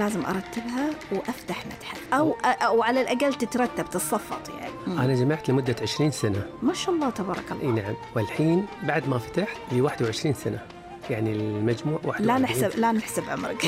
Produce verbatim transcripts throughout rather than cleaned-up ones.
لازم أرتبها وأفتح متحف أو أو على الأقل تترتب تتصفط يعني. مم. أنا جمعت لمدة عشرين سنة. ما شاء الله تبارك الله. نعم. والحين بعد ما فتحت لي واحد وعشرين سنة، يعني المجموع واحد. لا نحسب لا نحسب عمرك.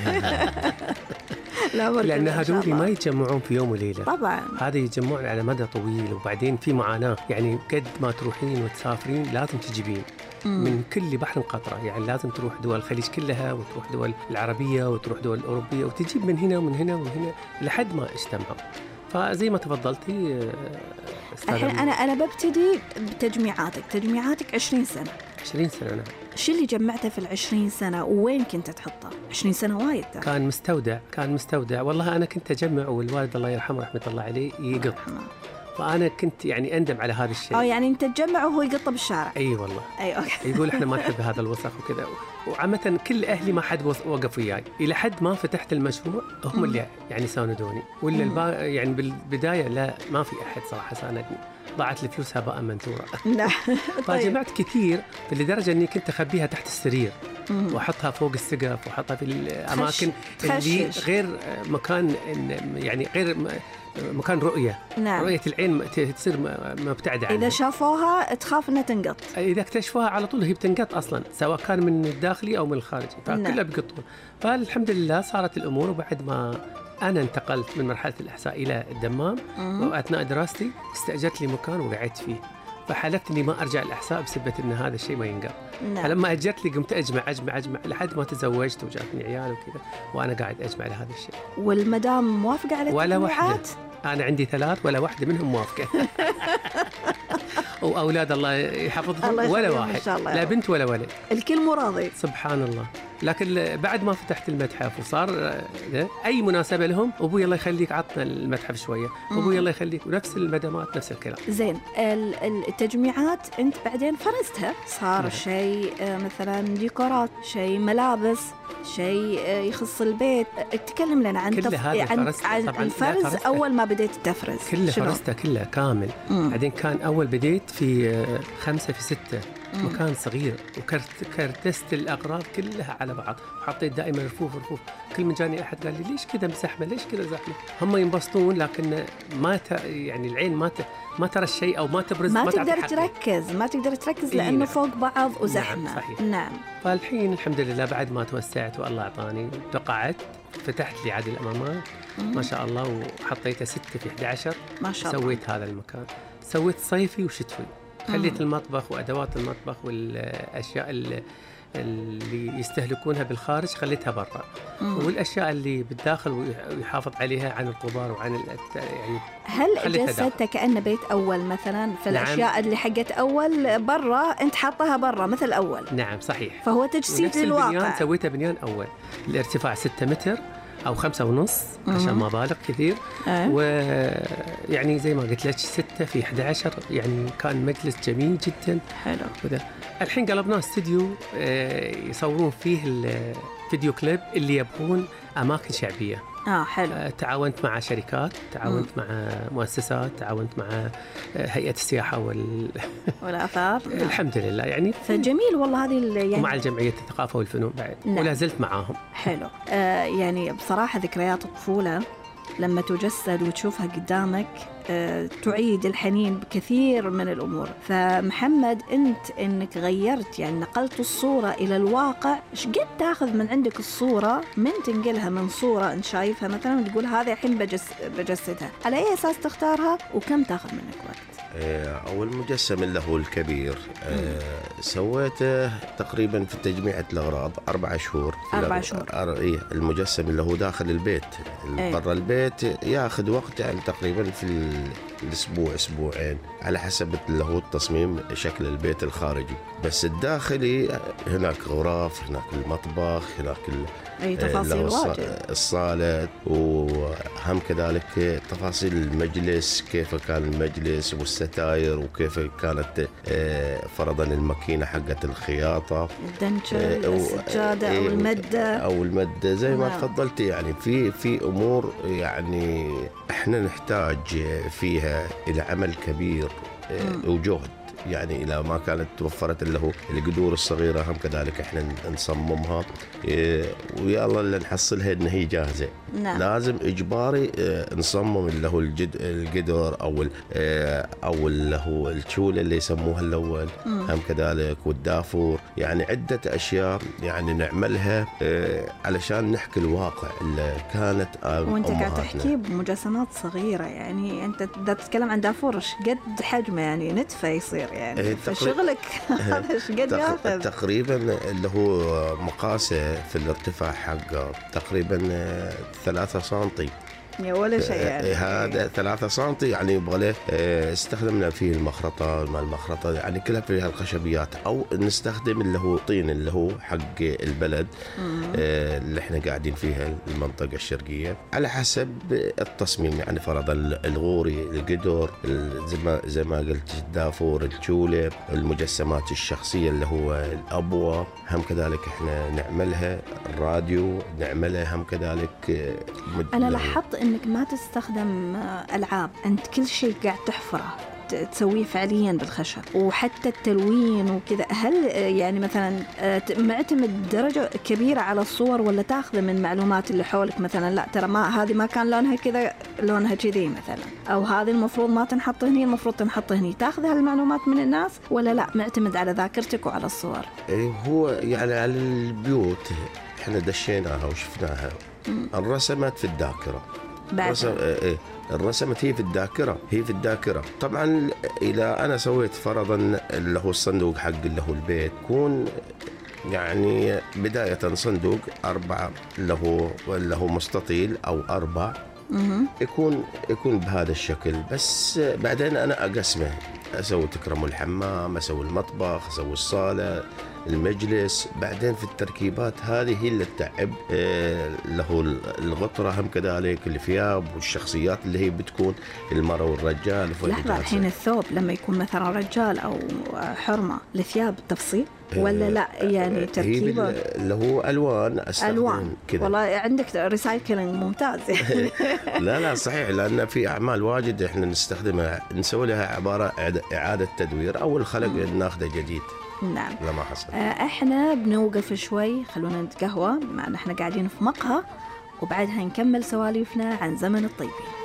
لا لأن هذول ما يتجمعون في يوم وليلة طبعا، هذا يتجمعون على مدى طويل، وبعدين في معاناة يعني قد ما تروحين وتسافرين لازم تجيبين من كل بحر قطرة، يعني لازم تروح دول الخليج كلها وتروح دول العربية وتروح دول الأوروبية وتجيب من هنا ومن هنا ومن هنا لحد ما اجتمعوا. فزي ما تفضلتي الحين أنا أنا ببتدي بتجميعاتك تجميعاتك عشرين سنة. عشرين سنة. نعم. شو اللي جمعته في العشرين سنة ووين كنت تحطه؟ عشرين سنة وايد. كان مستودع كان مستودع والله. أنا كنت أجمع والوالد الله يرحمه رحمة الله عليه يقط، فأنا كنت يعني أندم على هذا الشيء. أو يعني أنت تجمع وهو يقطه بالشارع. أي أيوة والله. أي أوكي. يقول إحنا ما نحب هذا الوسخ وكذا، وعامة كل أهلي ما حد وقف وياي إلى حد ما فتحت المشروع، هم اللي يعني ساندوني، ولا البا يعني بالبداية لا ما في أحد صراحة ساندني، ضاعت الفلوس هباء منثورة. لا. فجمعت كثير لدرجة إني كنت أخبيها تحت السرير وأحطها فوق السقف وأحطها في الأماكن اللي غير مكان يعني غير مكان رؤية. نعم. رؤية العين تصير مبتعدة عنها. إذا شافوها تخاف إنها تنقط. إذا اكتشفوها على طول هي بتنقط أصلا، سواء كان من الداخلي أو من الخارجي، فكلها بيقطون. فالحمد لله صارت الأمور. وبعد ما أنا انتقلت من مرحلة الإحساء إلى الدمام وأثناء دراستي استأجرت لي مكان وقعدت فيه، فحلفت إني ما أرجع الإحساء بسبب إن هذا الشيء ما ينقط. نعم. فلما أجرت لي قمت أجمع أجمع أجمع لحد ما تزوجت وجاتني عيال وكذا، وأنا قاعد أجمع لهذا الشيء. والمدام موافقة على ولا واحدة. أنا عندي ثلاث ولا واحدة منهم موافقة. وأولاد الله يحفظهم ولا واحد، لا بنت ولا ولد، الكل مراضي سبحان الله. لكن بعد ما فتحت المتحف وصار أي مناسبة لهم أبوي الله يخليك عطنا المتحف شوية، أبوي الله يخليك، ونفس المدامات نفس الكلام. زين. التجميعات أنت بعدين فرزتها، صار شيء مثلا ديكورات، شيء ملابس، شيء يخص البيت. تكلم لنا عن تف... عن, عن الفرز. أول ما بديت تفرز كله فرزته كله كامل. مم. بعدين كان أول بديت في خمسة في ستة، مم. مكان صغير، وكرتست الأغراض كلها على بعض، وحطيت دائما رفوف رفوف. كل من جاني أحد قال لي ليش كذا مزحمة، ليش كذا زحمة. هم ينبسطون لكن ما ت... يعني العين ما ت... ما ترى الشيء أو ما تبرز، ما, ما تقدر تركز ما تقدر تركز إيه لأنه نعم. فوق بعض وزحمة. نعم صحيح. نعم. فالحين الحمد لله بعد ما توسعت والله أعطاني وقعدت، فتحت لي عادي الأمامات ما شاء الله، وحطيته ستة في أحد عشر ما شاء الله. سويت هذا المكان، سويت صيفي وشتوي. خليت المطبخ وأدوات المطبخ والأشياء اللي اللي يستهلكونها بالخارج خليتها برا، والأشياء اللي بالداخل ويحافظ عليها عن الغبار وعن يعني. هل جسدتك كأنه بيت أول مثلا؟ فالأشياء نعم. اللي حقت أول برا أنت حاطها برا مثل أول. نعم صحيح. فهو تجسيد للواقع. البنيان سويته بنيان أول، الارتفاع ستة متر أو خمسة ونص عشان ما بالغ كثير. أه. ويعني زي ما قلت لك ستة في أحد عشر، يعني كان مجلس جميل جدا. حلو. وده. الحين قلبناه استوديو يصورون فيه الفيديو كليب اللي يبغون أماكن شعبية. آه حلو. تعاونت مع شركات، تعاونت مم. مع مؤسسات، تعاونت مع هيئة السياحة وال... والآثار. الحمد لله يعني. فجميل والله هذه يعني. ومع الجمعية الثقافة والفنون بعد. نعم. ولا زلت معاهم. حلو. آه يعني بصراحة ذكريات الطفولة لما تجسد وتشوفها قدامك أه، تعيد الحنين بكثير من الأمور. فمحمد أنت أنك غيرت يعني نقلت الصورة إلى الواقع، إيش قد تأخذ من عندك الصورة من تنقلها من صورة أنت شايفها مثلا وتقول هذا الحين بجس بجسدها، على أي أساس تختارها وكم تأخذ منك وقت؟ أول مجسم اللي هو الكبير أه سويته تقريبا في تجميعة الأغراض أربع شهور. أربع شهور. إيه المجسم اللي هو داخل البيت. برا البيت ياخذ وقت يعني تقريبا في الأسبوع أسبوعين على حسب اللي هو التصميم شكل البيت الخارجي. بس الداخلي هناك غرف، هناك المطبخ، هناك أي تفاصيل واجد، الصالة، وهم كذلك تفاصيل المجلس، كيف كان المجلس والستاير، وكيف كانت فرضا الماكينة حقة الخياطة، الدنشل، السجادة أو المدة أو المدة زي ما تفضلت. يعني في في أمور يعني إحنا نحتاج فيها إلى عمل كبير وجهد يعني إذا ما كانت توفرت اللي هو القدور الصغيرة هم كذلك إحنا نصممها إيه ويلا اللي نحصلها إن هي جاهزة. نعم. لازم إجباري إيه نصمم اللي هو الجد القدر أو إيه أو اللي هو الشولة اللي يسموها الأول هم كذلك والدافور، يعني عدة أشياء يعني نعملها إيه علشان نحكي الواقع اللي كانت وأنت قاعد تحكي بمجسمات صغيرة، يعني أنت دا تتكلم عن دافور إيش قد حجمه، يعني نتفة يصير يعني إيه فشغلك هذا إيش قد ياخذ تقريبا اللي هو مقاسه في الارتفاع حقه تقريبا ثلاثة سنتي يا ولا شيء يعني. هذا ثلاثة سنتي يعني يبغى له استخدمنا فيه المخرطة مع المخرطة يعني كلها فيها الخشبيات، أو نستخدم اللي هو طين اللي هو حق البلد اللي احنا قاعدين فيها المنطقة الشرقية على حسب التصميم، يعني فرضا الغوري القدر زي ما زي ما قلت الدافور الشولة المجسمات الشخصية اللي هو الأبوة هم كذلك احنا نعملها، الراديو نعملها هم كذلك. أنا لاحظت إنك ما تستخدم ألعاب، أنت كل شيء قاعد تحفره تسويه فعليا بالخشب، وحتى التلوين وكذا. هل يعني مثلا معتمد درجة كبيرة على الصور ولا تاخذ من معلومات اللي حولك مثلا لا ترى ما هذه ما كان لونها كذا لونها كذي مثلا، أو هذه المفروض ما تنحط هني المفروض تنحط هني، تاخذ هالمعلومات من الناس ولا لا معتمد على ذاكرتك وعلى الصور؟ إيه هو يعني على البيوت احنا دشيناها وشفناها الرسمات في الذاكرة رسم إيه الرسمت هي في الذاكرة هي في الذاكرة طبعا إذا أنا سويت فرضا اللي هو الصندوق حق اللي هو البيت يكون يعني بداية صندوق أربعة اللي هو اللي هو مستطيل أو أربع يكون يكون بهذا الشكل، بس بعدين أنا أقسمه أسوي تكرم الحمام أسوي المطبخ أسوي الصالة المجلس، بعدين في التركيبات هذه هي اللي تتعب اللي هو الغطرة هم كذلك الثياب والشخصيات اللي هي بتكون المرأة والرجال. لحظة الحين الثوب لما يكون مثلا رجال أو حرمة الثياب تفصيل ولا لا يعني تركيبه اللي هو ألوان ألوان كذا؟ والله عندك ريسايكلينج ممتاز يعني. لا لا صحيح، لأن في أعمال واجد إحنا نستخدمها نسوي لها عبارة إعادة تدوير أو الخلق ناخذه جديد. نعم. لا ما حصل. احنا بنوقف شوي خلونا نتقهوى مع ان احنا قاعدين في مقهى وبعدها نكمل سواليفنا عن زمن الطيبين.